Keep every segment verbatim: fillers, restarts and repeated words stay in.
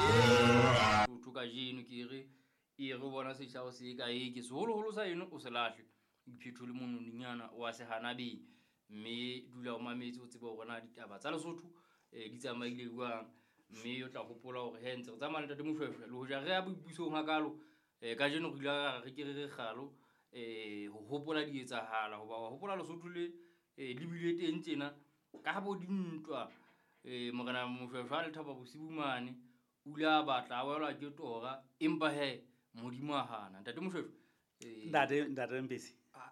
Sotho ka jeno ke re e re bona setjhaba se ka e ke seholoholo sa eno o se lahle iphetho le mononinyana wa se hanabe mme dula o mametse o tsebe hore na ditaba tsa Lesotho eh di tsamaile jwang mme o tla hopola hore he ntse re tsamaya le Ntate Moshweshwe le ho ja re ya boipusong hakalo eh ka jeno re ila re ke re re kgalo eh ho hopola di etsahala hoba ho hopola Lesotho le eh le bile teng tjena ka ha bo dintwa eh Morena Moshweshwe a le thaba bosibu mane ula batla a welwa ke tora empa he modimo a hana Ntate Moshweshwe ntate ntate Mbisi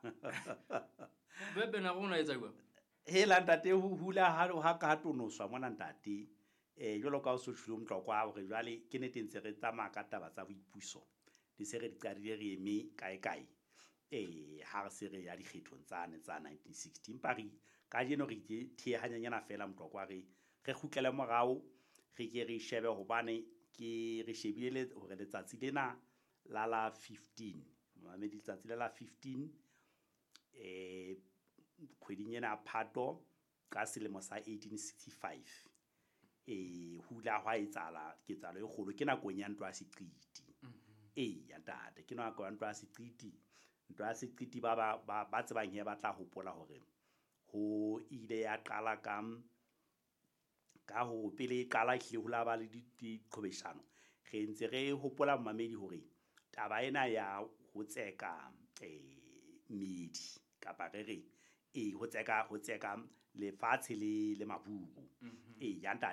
bebe na rona etsa jwang hela ntate hula ha ha ka tonoswa mona ntate eh jwalo ka o so tshilo motlokwa hore jwale ke nete ntse re tsamaya ka taba tsa boipuso di se re di qadile re eme kae kae eh ha re se re ya dikgethong tsane tsa nineteen sixty empa re ka jeno re ke the hanyanyana fela motlokwa re re kgutlele morao re ke re shebe hobane ke re shebile hore letsatsi lena la la fifteen mamedi letsatsi la la fifteen eh kgweding ena Phato ka selemo sa eighteen sixty-five eh hula hwa etsala ke tsalo e kgolo ke nakong ya ntwa seqiti eh ya ntate ke nako ya ntwa seqiti ntwa seqiti ba ba ba tsebang he ba tla hopola hore ho ile ya qala ka ka ho pele qala hle hula ba le diqhobeshano re ntse re hopola mamedi hore taba ena ya ho tseka eh medi kapa re re eh ho tseka ho tseka lefatshe le le mabubu eh ya ntate